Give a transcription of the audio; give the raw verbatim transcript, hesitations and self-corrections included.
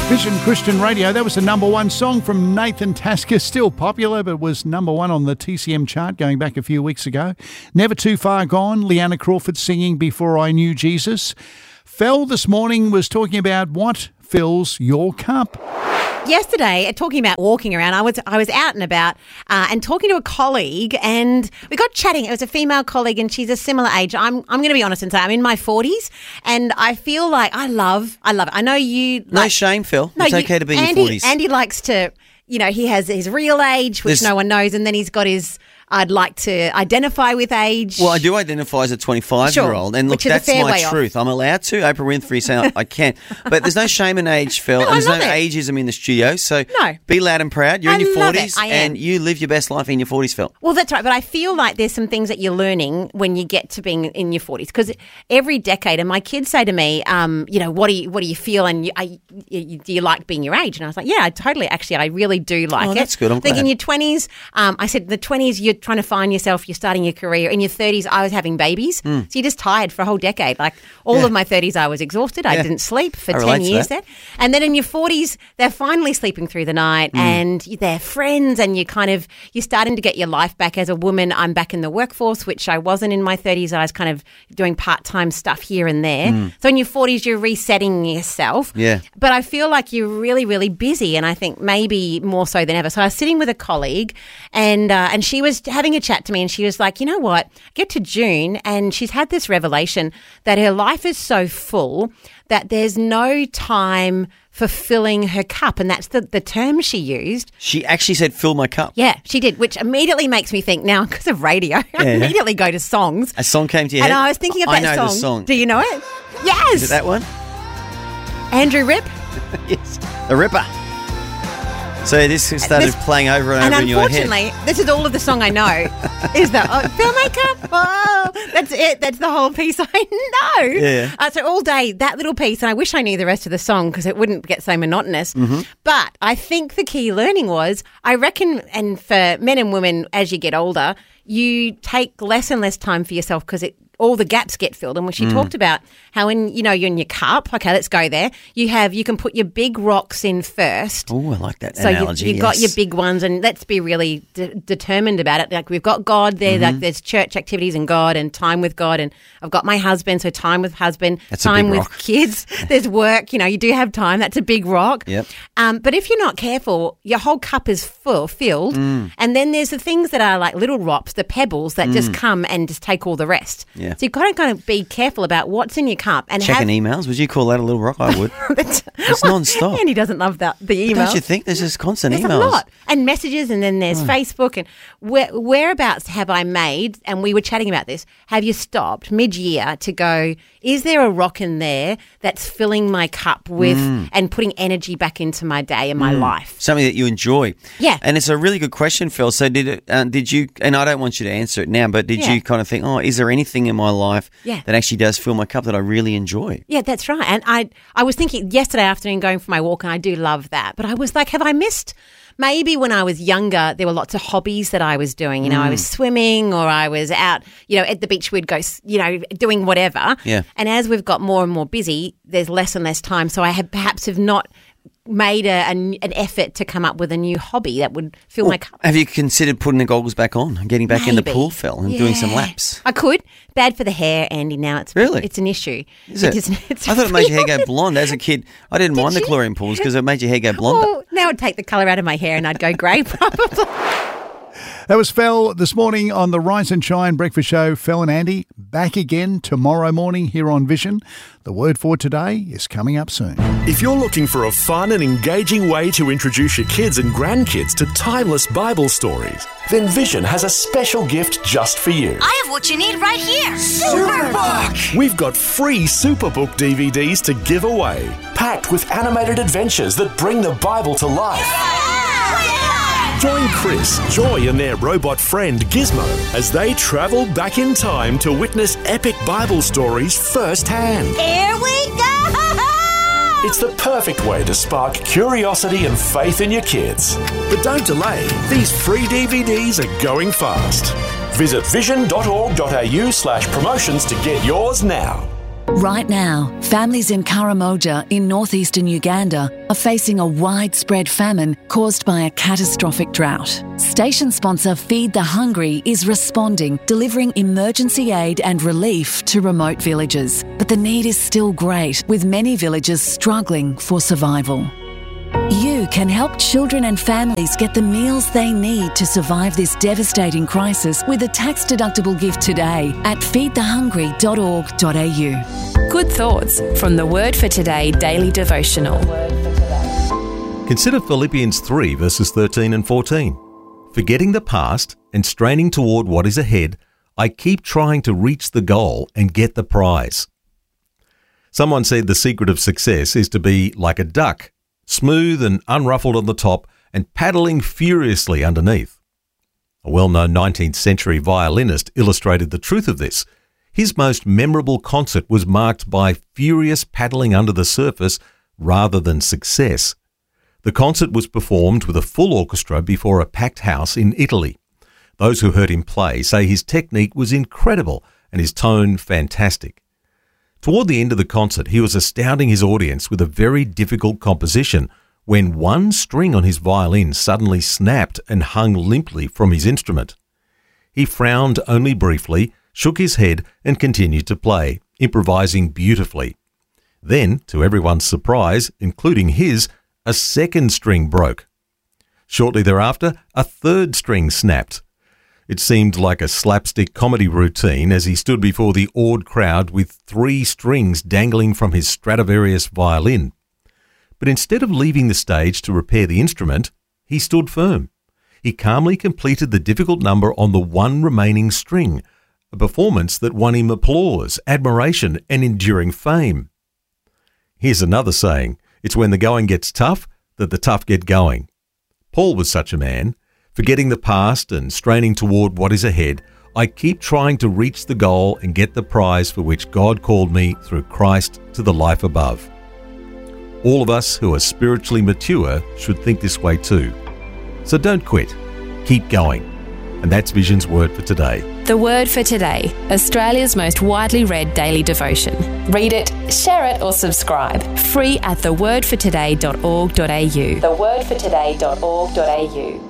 Vision Christian Radio. That was the number one song from Nathan Tasker. Still popular, but was number one on the T C M chart going back a few weeks ago. Never Too Far Gone, Leanna Crawford singing Before I Knew Jesus. Fel this morning was talking about what fills your cup. Yesterday, talking about walking around, I was I was out and about uh, and talking to a colleague, and we got chatting. It was a female colleague, and she's a similar age. I'm I'm going to be honest and say I'm in my forties, and I feel like I love I love it. I know you. No like, shame, Phil. No, it's you, okay to be in Andy, your forties. Andy likes to, you know, he has his real age, which There's- no one knows, and then he's got his. I'd like to identify with age. Well, I do identify as a twenty-five-year-old, Sure, and look, which is a that's fair my way off. truth. I'm allowed to. Oprah Winfrey saying I can, but there's no shame in age, Phil, No, and there's I no love it. ageism in the studio. So No. be loud and proud. You're in I your love it. forties, I am. and you live your best life in your forties, Phil. Well, that's right. But I feel like there's some things that you're learning when you get to being in your forties. Because every decade, and my kids say to me, um, you know, what do you what do you feel, and you, I, you, do you like being your age? And I was like, yeah, I totally. Actually, I really do like Oh, it. that's good. I'm I think glad. in your twenties, um, I said the twenties, you're trying to find yourself. You're starting your career. In your thirties, I was having babies, so you're just tired for a whole decade. Like all Hmm. Yeah. of my thirties, I was exhausted. I Yeah. didn't sleep for I relate ten to years that. there. And then in your forties, they're finally sleeping through the night, Hmm. and they're friends, and you kind of you're starting to get your life back as a woman. I'm back in the workforce, which I wasn't in my thirties. I was kind of doing part time stuff here and there. So in your forties, you're resetting yourself. Hmm. Yeah. But I feel like you're really, really busy, and I think maybe more so than ever. So I was sitting with a colleague, and uh, and she was having a chat to me, and she was like, you know what? Get to June, and she's had this revelation that her life is so full that there's no time for filling her cup, and that's the, the term she used. She actually said, "Fill my cup." Yeah, she did, which immediately makes me think now, because of radio, I Yeah. immediately go to songs. A song came to your And head. I was thinking of I that know song. the song. Do you know it? Yes. Is it that one? Andrew Rip. Yes, the Ripper. So this started This- playing over and, And over in your head. unfortunately, this is all of the song I know. Is the oh, fill my cup? Oh, that's it. That's the whole piece I know. Yeah. Uh, so all day, that little piece, and I wish I knew the rest of the song because it wouldn't get so monotonous. Mm-hmm. But I think the key learning was, I reckon, and for men and women, as you get older, you take less and less time for yourself because it. all the gaps get filled. And when she Mm. talked about how when, you know, you're in your cup, okay, let's go there, you have, you can put your big rocks in first. Oh, I like that So you, analogy. you've got your yes. big ones, and let's be really de- determined about it. Like we've got God there, Mm-hmm. like there's church activities and God and time with God, and I've got my husband, so time with husband, That's a time big with rock. kids. There's work, you know, you do have time. That's a big rock. Yep. Um, but if you're not careful, your whole cup is full, filled, Mm. and then there's the things that are like little rocks, the pebbles that just come and just take all the rest. Mm. Yeah. So you've got to kind of be careful about what's in your cup and Checking have. emails. Would you call that a little rock? I would. It's It's non-stop. And he doesn't love that the email. Don't you think? There's just constant There's emails. a lot. And messages, and then there's Facebook. And where, whereabouts have I made, and we were chatting about this, have you stopped mid-year to go, is there a rock in there that's filling my cup with Mm. and putting energy back into my day and my life? Something that you enjoy. Yeah. And it's a really good question, Phil. So did it, uh, did you, and I don't want you to answer it now, but did Yeah. you kind of think, oh, is there anything in my life Yeah. that actually does fill my cup that I really enjoy? Yeah, that's right. And I I was thinking yesterday afternoon going for my walk, and I do love that. But I was like, have I missed? Maybe when I was younger, there were lots of hobbies that I was doing. You know, I was swimming, or I was out, you know, at the beach, we'd go, s- you know, doing whatever. Yeah. And as we've got more and more busy, there's less and less time. So I have perhaps have not made a, an, an effort to come up with a new hobby that would fill my cup. Have you considered putting the goggles back on and getting back in the Maybe. pool, Phil, and doing some Yeah. laps? I could. Bad for the hair, Andy. Now it's Really? it's an issue. Is it? is- it's I thought it made your hair go real. blonde. As a kid, I didn't mind the you? chlorine pools because it made your hair go blonder. Well, now I'd take the colour out of my hair and I'd go grey probably. That was Fel this morning on the Rise and Shine Breakfast Show. Fel and Andy back again tomorrow morning here on Vision. The word for today is coming up soon. If you're looking for a fun and engaging way to introduce your kids and grandkids to timeless Bible stories, then Vision has a special gift just for you. I have what you need right here. Superbook! We've got free Superbook D V Ds to give away, packed with animated adventures that bring the Bible to life. Join Chris, Joy and their robot friend Gizmo as they travel back in time to witness epic Bible stories firsthand. Here we go! It's the perfect way to spark curiosity and faith in your kids. But don't delay, these free D V Ds are going fast. Visit vision.org.au slash promotions to get yours now. Right now, families in Karamoja in northeastern Uganda are facing a widespread famine caused by a catastrophic drought. Station sponsor Feed the Hungry is responding, delivering emergency aid and relief to remote villages. But the need is still great, with many villages struggling for survival. You can help children and families get the meals they need to survive this devastating crisis with a tax-deductible gift today at feed the hungry dot org dot a u. Good thoughts from the Word for Today daily devotional. Consider Philippians three verses thirteen and fourteen. Forgetting the past and straining toward what is ahead, I keep trying to reach the goal and get the prize. Someone said the secret of success is to be like a duck, smooth and unruffled on the top and paddling furiously underneath. A well-known nineteenth century violinist illustrated the truth of this. His most memorable concert was marked by furious paddling under the surface rather than success. The concert was performed with a full orchestra before a packed house in Italy. Those who heard him play say his technique was incredible and his tone fantastic. Toward the end of the concert, he was astounding his audience with a very difficult composition when one string on his violin suddenly snapped and hung limply from his instrument. He frowned only briefly, shook his head and continued to play, improvising beautifully. Then, to everyone's surprise, including his, a second string broke. Shortly thereafter, a third string snapped. It seemed like a slapstick comedy routine as he stood before the awed crowd with three strings dangling from his Stradivarius violin. But instead of leaving the stage to repair the instrument, he stood firm. He calmly completed the difficult number on the one remaining string, a performance that won him applause, admiration, and enduring fame. Here's another saying, it's when the going gets tough that the tough get going. Paul was such a man. Forgetting the past and straining toward what is ahead, I keep trying to reach the goal and get the prize for which God called me through Christ to the life above. All of us who are spiritually mature should think this way too. So don't quit. Keep going. And that's Vision's Word for today. The Word for Today, Australia's most widely read daily devotion. Read it, share it or subscribe. Free at the word for today dot org dot a u. the word for today dot org dot a u.